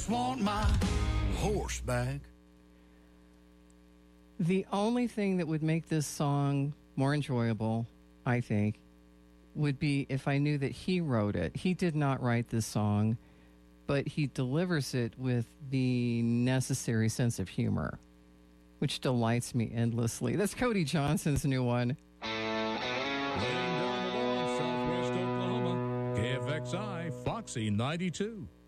just want my horse back. The only thing that would make this song more enjoyable, I think, would be if I knew that he wrote it. He did not write this song, but he delivers it with the necessary sense of humor, which delights me endlessly. That's Cody Johnson's new one. Laying down the law, Southwest Oklahoma, KFXI, Foxy 92.